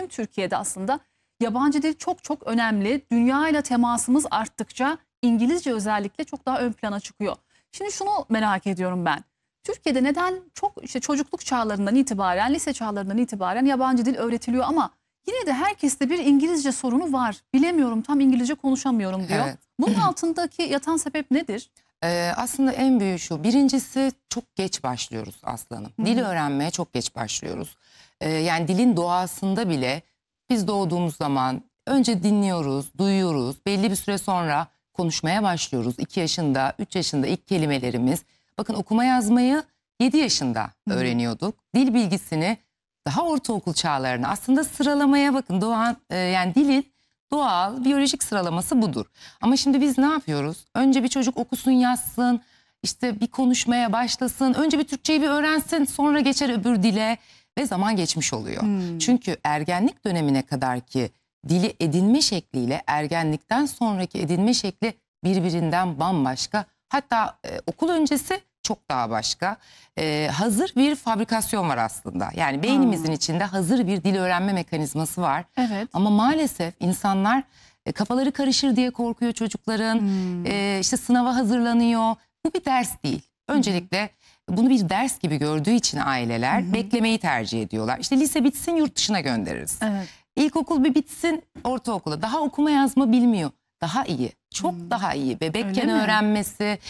Türkiye'de aslında yabancı dil çok çok önemli. Dünya ile temasımız arttıkça İngilizce özellikle çok daha ön plana çıkıyor. Şimdi şunu merak ediyorum ben. Türkiye'de neden çok işte çocukluk çağlarından itibaren, lise çağlarından itibaren yabancı dil öğretiliyor ama yine de herkeste bir İngilizce sorunu var. Bilemiyorum, tam İngilizce konuşamıyorum diyor. Evet. Bunun altındaki yatan sebep nedir? Aslında en büyüğü şu. Birincisi, çok geç başlıyoruz aslanım. Dil öğrenmeye çok geç başlıyoruz. Yani dilin doğasında bile biz doğduğumuz zaman önce dinliyoruz, duyuyoruz. Belli bir süre sonra konuşmaya başlıyoruz. 2 yaşında, 3 yaşında ilk kelimelerimiz. Bakın, okuma yazmayı 7 yaşında öğreniyorduk. Dil bilgisini daha ortaokul çağlarına, aslında sıralamaya bakın. Yani dilin doğal, biyolojik sıralaması budur. Ama şimdi biz ne yapıyoruz? Önce bir çocuk okusun, yazsın, işte bir konuşmaya başlasın. Önce bir Türkçeyi bir öğrensin, sonra geçer öbür dile ve zaman geçmiş oluyor. Çünkü ergenlik dönemine kadar ki dili edinme şekliyle ergenlikten sonraki edinme şekli birbirinden bambaşka. Hatta okul öncesi çok daha başka. Hazır bir fabrikasyon var aslında. Yani beynimizin içinde hazır bir dil öğrenme mekanizması var. Evet. Ama maalesef insanlar kafaları karışır diye korkuyor çocukların. İşte sınava hazırlanıyor. Bu bir ders değil. Öncelikle bunu bir ders gibi gördüğü için aileler beklemeyi tercih ediyorlar. İşte lise bitsin, yurt dışına göndeririz. Evet. İlkokul bir bitsin, ortaokula. Daha okuma yazma bilmiyor. Daha iyi. Çok daha iyi. Bebekken öğrenmesi,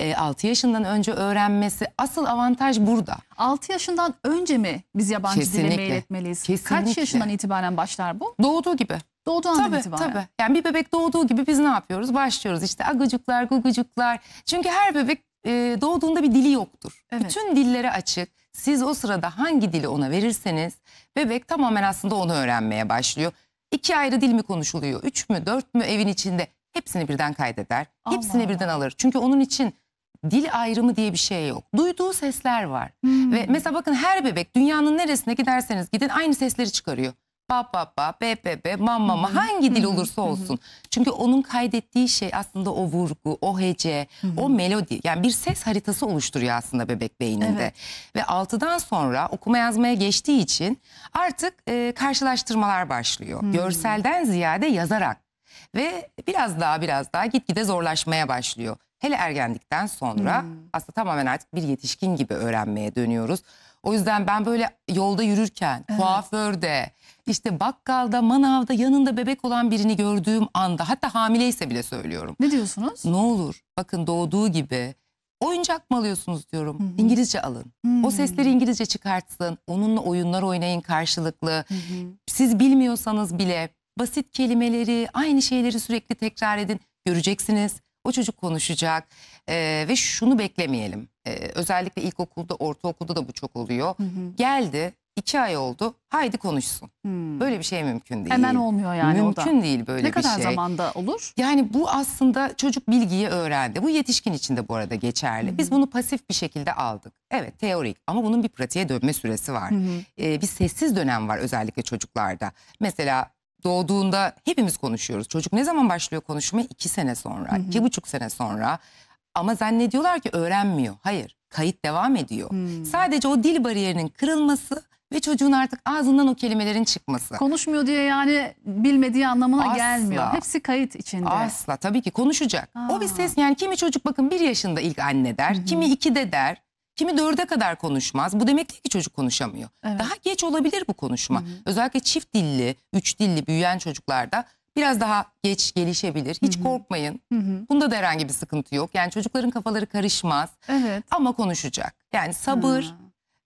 6 yaşından önce öğrenmesi. Asıl avantaj burada. 6 yaşından önce mi biz yabancı dile Kesinlikle. meyletmeliyiz? Kesinlikle. Kaç yaşından itibaren başlar bu? Doğduğu gibi. Doğduğu andan itibaren. Tabii. Yani bir bebek doğduğu gibi biz ne yapıyoruz? Başlıyoruz işte agucuklar, gugucuklar. Çünkü her bebek doğduğunda bir dili yoktur. Evet. Bütün dillere açık. Siz o sırada hangi dili ona verirseniz bebek tamamen aslında onu öğrenmeye başlıyor. 2 ayrı dil mi konuşuluyor? 3 mü, 4 mü evin içinde? Hepsini birden kaydeder. Allah Hepsini birden alır. Çünkü onun için dil ayrımı diye bir şey yok. Duyduğu sesler var. Ve mesela bakın, her bebek dünyanın neresine giderseniz gidin aynı sesleri çıkarıyor. Ba ba ba, be be be, ma ma ma, hangi dil olursa olsun. Çünkü onun kaydettiği şey aslında o vurgu, o hece, o melodi. Yani bir ses haritası oluşturuyor aslında bebek beyninde. Evet. Ve 6'dan sonra okuma yazmaya geçtiği için artık karşılaştırmalar başlıyor. Görselden ziyade yazarak. Ve biraz daha gitgide zorlaşmaya başlıyor. Hele ergenlikten sonra aslında tamamen artık bir yetişkin gibi öğrenmeye dönüyoruz. O yüzden ben böyle yolda yürürken, kuaförde, işte bakkalda, manavda yanında bebek olan birini gördüğüm anda, hatta hamileyse bile söylüyorum. Ne diyorsunuz? Ne olur bakın, doğduğu gibi oyuncak mı alıyorsunuz diyorum. İngilizce alın. O sesleri İngilizce çıkartsın. Onunla oyunlar oynayın karşılıklı. Siz bilmiyorsanız bile basit kelimeleri, aynı şeyleri sürekli tekrar edin. Göreceksiniz. O çocuk konuşacak ve şunu beklemeyelim. Özellikle ilkokulda, ortaokulda da bu çok oluyor. Geldi, 2 ay oldu, haydi konuşsun. Böyle bir şey mümkün değil. Hemen olmuyor yani o da. Mümkün değil böyle Ne bir şey. kadar zamanda olur? Yani bu aslında çocuk bilgiyi öğrendi. Bu yetişkin için de bu arada geçerli. Biz bunu pasif bir şekilde aldık. Evet, teorik, ama bunun bir pratiğe dönme süresi var. Bir sessiz dönem var özellikle çocuklarda. Mesela doğduğunda hepimiz konuşuyoruz. Çocuk ne zaman başlıyor konuşmaya? 2 sene sonra, 2,5 sene sonra. Ama zannediyorlar ki öğrenmiyor. Hayır, kayıt devam ediyor. Sadece o dil bariyerinin kırılması ve çocuğun artık ağzından o kelimelerin çıkması. Konuşmuyor diye yani bilmediği anlamına Asla. gelmiyor. Hepsi kayıt içinde. Asla, tabii ki konuşacak. O bir ses, yani kimi çocuk bakın 1 yaşında ilk anne der, kimi 2'de der, kimi 4'e kadar konuşmaz. Bu demek değil ki çocuk konuşamıyor. Evet. Daha geç olabilir bu konuşma. Özellikle çift dilli, 3 dilli büyüyen çocuklarda biraz daha geç gelişebilir. Hiç korkmayın. Bunda da herhangi bir sıkıntı yok. Yani çocukların kafaları karışmaz. Evet. Ama konuşacak. Yani sabır.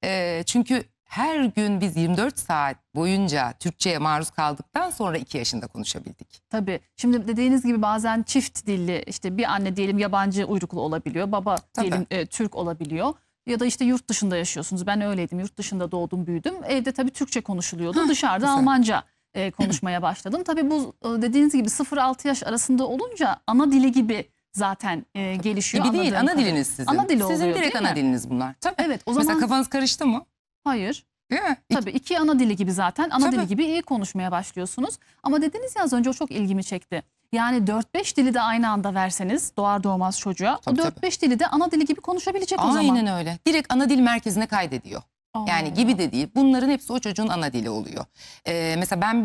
Çünkü her gün biz 24 saat boyunca Türkçe'ye maruz kaldıktan sonra 2 yaşında konuşabildik. Tabii. Şimdi dediğiniz gibi bazen çift dilli, işte bir anne diyelim yabancı uyruklu olabiliyor. Baba diyelim Türk olabiliyor. Ya da işte yurt dışında yaşıyorsunuz. Ben öyleydim. Yurt dışında doğdum, büyüdüm. Evde tabii Türkçe konuşuluyordu. Dışarıda güzel. Almanca konuşmaya başladım. Tabii bu dediğiniz gibi 0-6 yaş arasında olunca ana dili gibi zaten gelişiyor. Gibi değil, anladığım ana kadarıyla. diliniz sizin. Ana dili oluyor, sizin direkt değil mi? ana diliniz bunlar. Tabii. Evet, o zaman Mesela kafanız karıştı mı? hayır. Değil mi? Tabii 2 ana dili gibi zaten. Ana Tabii. dili gibi iyi konuşmaya başlıyorsunuz. Ama dediniz ya az önce, o çok ilgimi çekti. Yani 4-5 dili de aynı anda verseniz doğar doğmaz çocuğa, Tabii, o 4-5 dili de ana dili gibi konuşabilecek o zaman. Aynen öyle. Direkt ana dil merkezine kaydediyor. Yani gibi de değil. Bunların hepsi o çocuğun ana dili oluyor. Mesela ben